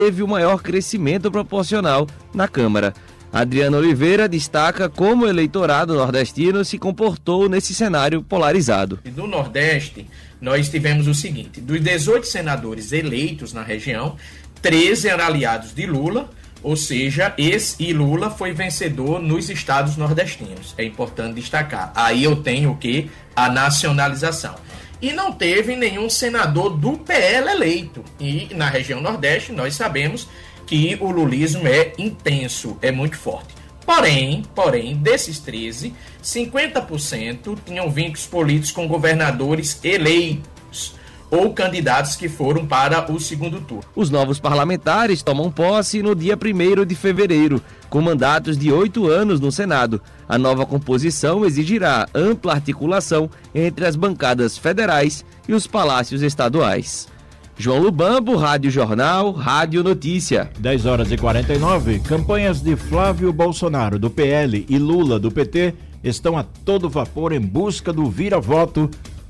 teve o maior crescimento proporcional na Câmara. Adriana Oliveira destaca como o eleitorado nordestino se comportou nesse cenário polarizado. No Nordeste, nós tivemos o seguinte: dos 18 senadores eleitos na região, 13 eram aliados de Lula, ou seja, e Lula foi vencedor nos estados nordestinos. É importante destacar. Aí eu tenho o quê? A nacionalização. E não teve nenhum senador do PL eleito. E na região Nordeste nós sabemos que o lulismo é intenso, é muito forte. Porém, desses 13, 50% tinham vínculos políticos com governadores eleitos ou candidatos que foram para o segundo turno. Os novos parlamentares tomam posse no dia 1º de fevereiro, com mandatos de 8 anos no Senado. A nova composição exigirá ampla articulação entre as bancadas federais e os palácios estaduais. João Lubambo, Rádio Jornal, Rádio Notícia. 10h49, campanhas de Flávio Bolsonaro, do PL, e Lula, do PT, estão a todo vapor em busca do vira-voto,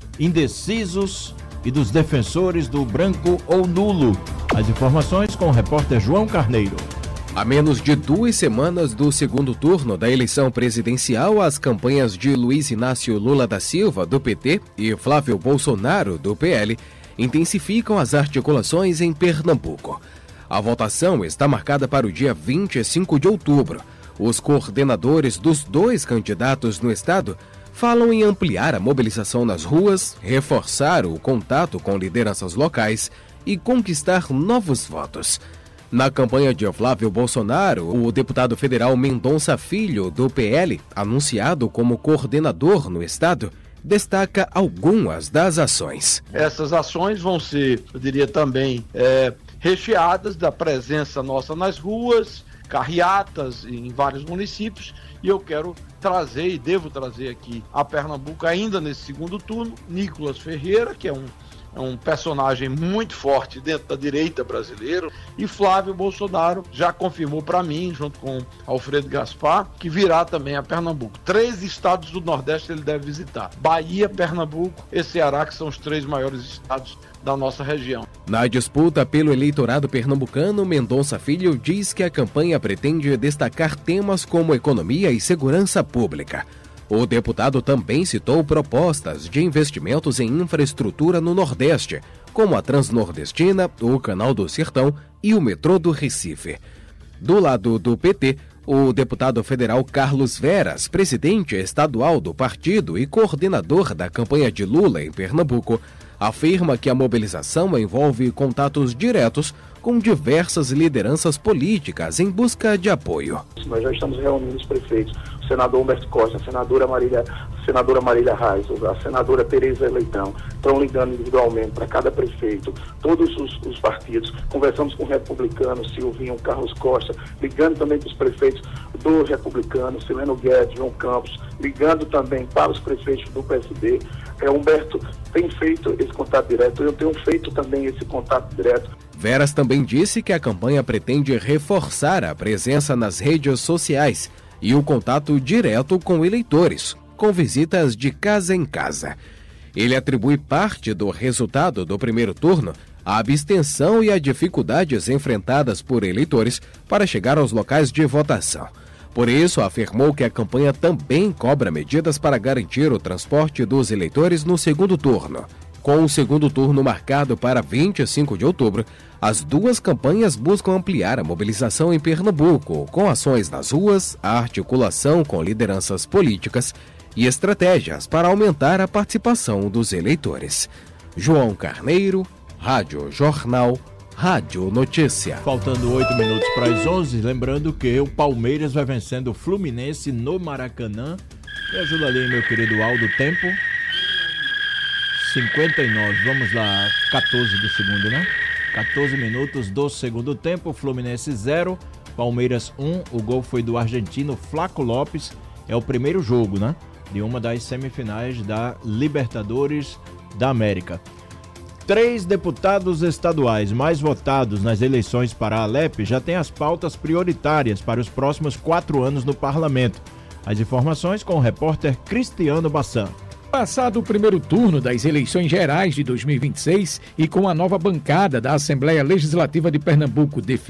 indecisos e dos defensores do branco ou nulo. As informações com o repórter João Carneiro. A menos de 2 semanas do segundo turno da eleição presidencial, as campanhas de Luiz Inácio Lula da Silva, do PT, e Flávio Bolsonaro, do PL, intensificam as articulações em Pernambuco. A votação está marcada para o dia 25 de outubro. Os coordenadores dos 2 candidatos no estado falam em ampliar a mobilização nas ruas, reforçar o contato com lideranças locais e conquistar novos votos. Na campanha de Flávio Bolsonaro, o deputado federal Mendonça Filho, do PL, anunciado como coordenador no estado, destaca algumas das ações. Essas ações vão ser, eu diria também, recheadas da presença nossa nas ruas, carreatas em vários municípios, e eu quero trazer e devo trazer aqui a Pernambuco ainda nesse segundo turno, Nicolas Ferreira, que é um personagem muito forte dentro da direita brasileira, e Flávio Bolsonaro já confirmou para mim, junto com Alfredo Gaspar, que virá também a Pernambuco. 3 estados do Nordeste ele deve visitar: Bahia, Pernambuco e Ceará, que são os 3 maiores estados da nossa região. Na disputa pelo eleitorado pernambucano, Mendonça Filho diz que a campanha pretende destacar temas como economia e segurança pública. O deputado também citou propostas de investimentos em infraestrutura no Nordeste, como a Transnordestina, o Canal do Sertão e o metrô do Recife. Do lado do PT, o deputado federal Carlos Veras, presidente estadual do partido e coordenador da campanha de Lula em Pernambuco, afirma que a mobilização envolve contatos diretos com diversas lideranças políticas em busca de apoio. Nós já estamos reunindo os prefeitos, o senador Humberto Costa, a senadora Marília Reis, a senadora Tereza Leitão, estão ligando individualmente para cada prefeito, todos os partidos. Conversamos com o republicano Silvinho, Carlos Costa, ligando também para os prefeitos do republicano, Sileno Guedes, João Campos, ligando também para os prefeitos do PSD. Humberto tem feito esse contato direto, eu tenho feito também esse contato direto. Veras também disse que a campanha pretende reforçar a presença nas redes sociais e o contato direto com eleitores, com visitas de casa em casa. Ele atribui parte do resultado do primeiro turno à abstenção e a dificuldades enfrentadas por eleitores para chegar aos locais de votação. Por isso, afirmou que a campanha também cobra medidas para garantir o transporte dos eleitores no segundo turno. Com o segundo turno marcado para 25 de outubro, as 2 campanhas buscam ampliar a mobilização em Pernambuco, com ações nas ruas, a articulação com lideranças políticas e estratégias para aumentar a participação dos eleitores. João Carneiro, Rádio Jornal, Rádio Notícia. Faltando 8 minutos para as 11, lembrando que o Palmeiras vai vencendo o Fluminense no Maracanã. Me ajuda ali, meu querido Aldo, tempo 59, vamos lá, 14 do segundo, né? 14 minutos do segundo tempo, Fluminense 0, Palmeiras 1, o gol foi do argentino Flaco Lopes, é o primeiro jogo, né? De uma das semifinais da Libertadores da América. 3 deputados estaduais mais votados nas eleições para a Alep já têm as pautas prioritárias para os próximos 4 anos no parlamento. As informações com o repórter Cristiano Bassan. Passado o primeiro turno das eleições gerais de 2026 e com a nova bancada da Assembleia Legislativa de Pernambuco definida,